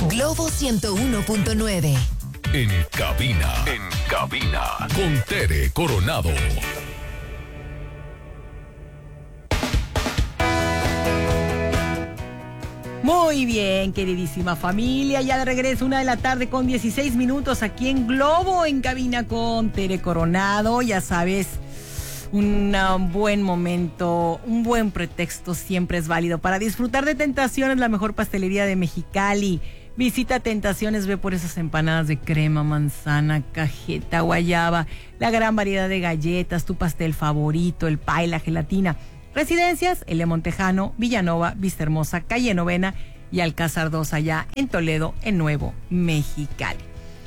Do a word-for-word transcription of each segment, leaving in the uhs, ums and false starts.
Globo ciento uno punto nueve. En cabina, en cabina, con Tere Coronado. Muy bien, queridísima familia, ya de regreso, una de la tarde con dieciséis minutos aquí en Globo, en cabina con Tere Coronado. Ya sabes, un buen momento, un buen pretexto siempre es válido para disfrutar de Tentaciones, la mejor pastelería de Mexicali. Visita Tentaciones, ve por esas empanadas de crema, manzana, cajeta, guayaba, la gran variedad de galletas, tu pastel favorito, el pie, la gelatina. Residencias, El Lemón Tejano, Villanova, Vista Hermosa, Calle Novena y Alcázar dos allá en Toledo, en Nuevo Mexicali.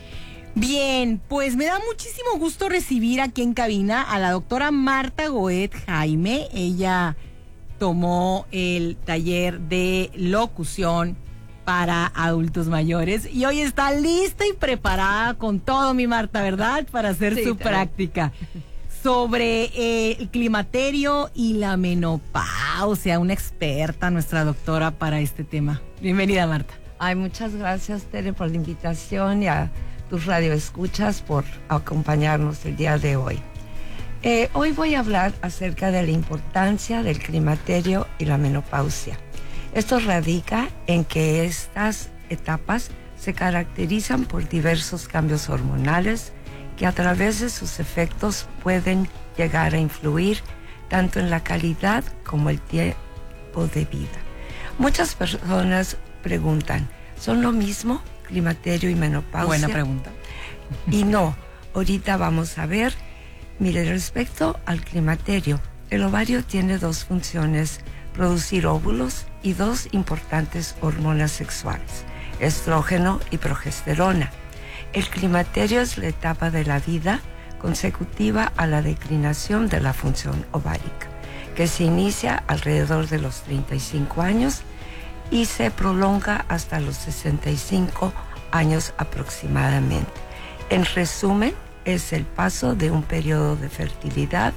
Bien, pues me da muchísimo gusto recibir aquí en cabina a la doctora Marta Goet Jaime. Ella tomó el taller de locución para adultos mayores y hoy está lista y preparada con todo, mi Marta, ¿verdad? Para hacer sí, su también. práctica. Sobre eh, el climaterio y la menopausia, una experta, nuestra doctora, para este tema. Bienvenida, Marta. Ay, muchas gracias, Tere, por la invitación y a tus radioescuchas por acompañarnos el día de hoy. Eh, hoy voy a hablar acerca de la importancia del climaterio y la menopausia. Esto radica en que estas etapas se caracterizan por diversos cambios hormonales que a través de sus efectos pueden llegar a influir tanto en la calidad como el tiempo de vida. Muchas personas preguntan, ¿son lo mismo climaterio y menopausia? Buena pregunta. Y no, ahorita vamos a ver. Mire, respecto al climaterio, el ovario tiene dos funciones: producir óvulos y dos importantes hormonas sexuales, estrógeno y progesterona. El climaterio es la etapa de la vida consecutiva a la declinación de la función ovárica, que se inicia alrededor de los treinta y cinco años y se prolonga hasta los sesenta y cinco años aproximadamente. En resumen, es el paso de un periodo de fertilidad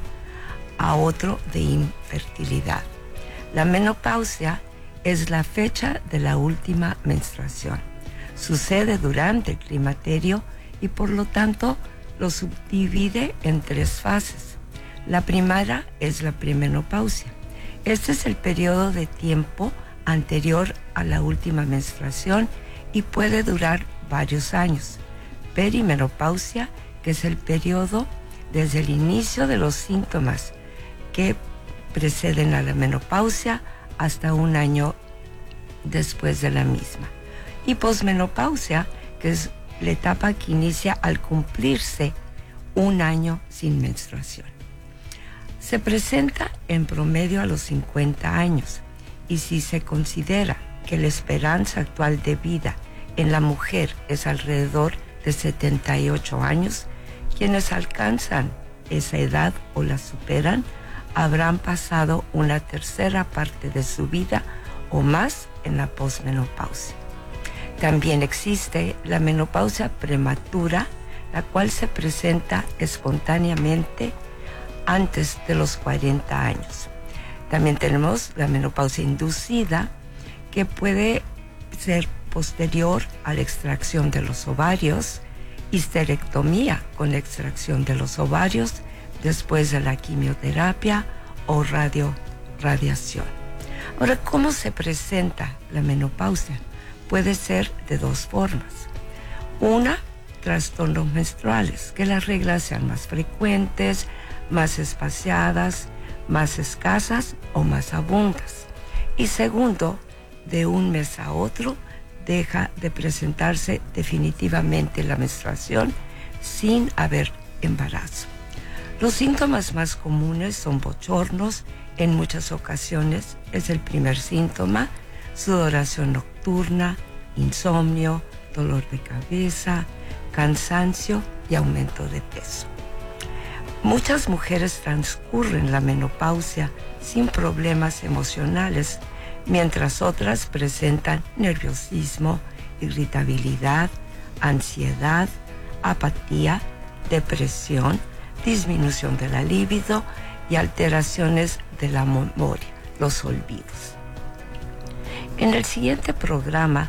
a otro de infertilidad. La menopausia es la fecha de la última menstruación. Sucede durante el climaterio y por lo tanto lo subdivide en tres fases. La primera es la premenopausia. Este es el periodo de tiempo anterior a la última menstruación y puede durar varios años. Perimenopausia, que es el periodo desde el inicio de los síntomas que preceden a la menopausia hasta un año después de la misma. Y posmenopausia, que es la etapa que inicia al cumplirse un año sin menstruación. Se presenta en promedio a los cincuenta años y si se considera que la esperanza actual de vida en la mujer es alrededor de setenta y ocho años, quienes alcanzan esa edad o la superan habrán pasado una tercera parte de su vida o más en la posmenopausia. También existe la menopausia prematura, la cual se presenta espontáneamente antes de los cuarenta años. También tenemos la menopausia inducida, que puede ser posterior a la extracción de los ovarios, histerectomía con la extracción de los ovarios después de la quimioterapia o radioradiación. Ahora, ¿cómo se presenta la menopausia? Puede ser de dos formas. Una, trastornos menstruales, que las reglas sean más frecuentes, más espaciadas, más escasas o más abundas. Y segundo, de un mes a otro deja de presentarse definitivamente la menstruación sin haber embarazo. Los síntomas más comunes son bochornos, en muchas ocasiones es el primer síntoma, sudoración nocturna, insomnio, dolor de cabeza, cansancio y aumento de peso. Muchas mujeres transcurren la menopausia sin problemas emocionales, mientras otras presentan nerviosismo, irritabilidad, ansiedad, apatía, depresión, disminución de la libido y alteraciones de la memoria, los olvidos. En el siguiente programa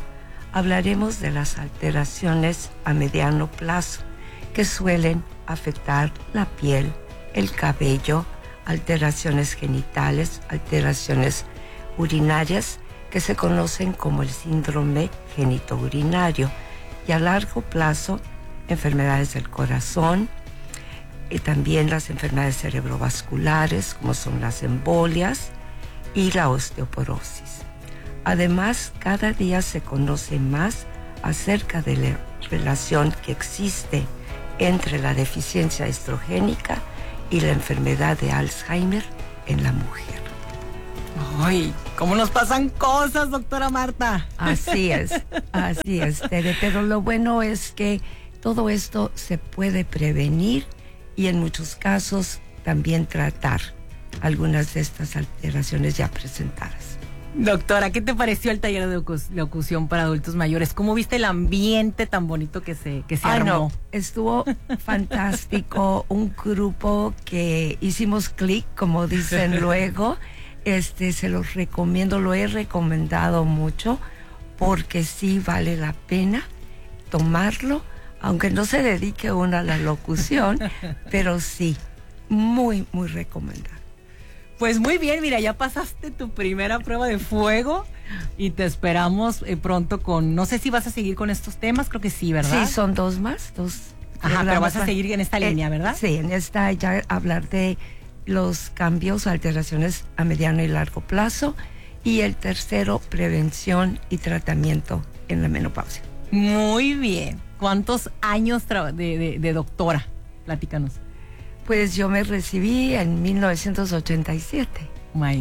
hablaremos de las alteraciones a mediano plazo que suelen afectar la piel, el cabello, alteraciones genitales, alteraciones urinarias que se conocen como el síndrome genitourinario, y a largo plazo enfermedades del corazón y también las enfermedades cerebrovasculares como son las embolias y la osteoporosis. Además, cada día se conoce más acerca de la relación que existe entre la deficiencia estrogénica y la enfermedad de Alzheimer en la mujer. Ay, ¿cómo nos pasan cosas, doctora Marta? Así es, así es, Tere, pero lo bueno es que todo esto se puede prevenir y en muchos casos también tratar algunas de estas alteraciones ya presentadas. Doctora, ¿qué te pareció el taller de locución para adultos mayores? ¿Cómo viste el ambiente tan bonito que se, que se ah, armó? No, estuvo fantástico, un grupo que hicimos clic, como dicen luego. Este, se los recomiendo, lo he recomendado mucho porque sí vale la pena tomarlo, aunque no se dedique uno a la locución, pero sí, muy, muy recomendado. Pues muy bien, mira, ya pasaste tu primera prueba de fuego y te esperamos eh, pronto con, no sé si vas a seguir con estos temas, creo que sí, ¿verdad? Sí, son dos más, dos. Ajá, pero vas a seguir en esta línea, ¿verdad? Eh, sí, en esta ya hablar de los cambios, alteraciones a mediano y largo plazo, y el tercero, prevención y tratamiento en la menopausia. Muy bien. ¿Cuántos años de, de, de doctora? Platícanos. Pues yo me recibí en mil novecientos ochenta y siete. Oh my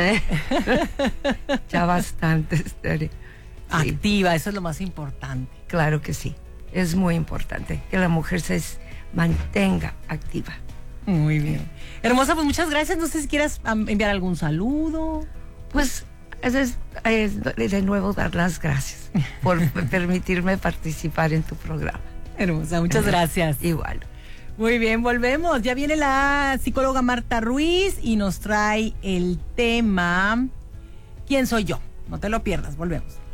God. Ya bastante, Esther. Sí. Activa, eso es lo más importante. Claro que sí, es muy importante que la mujer se mantenga activa. Muy bien. Hermosa, pues muchas gracias. No sé si quieras um, enviar algún saludo. Pues es, es, es de nuevo dar las gracias por permitirme participar en tu programa. Hermosa, muchas gracias. Igual. Muy bien, volvemos. Ya viene la psicóloga Marta Ruiz y nos trae el tema ¿Quién soy yo? No te lo pierdas, volvemos.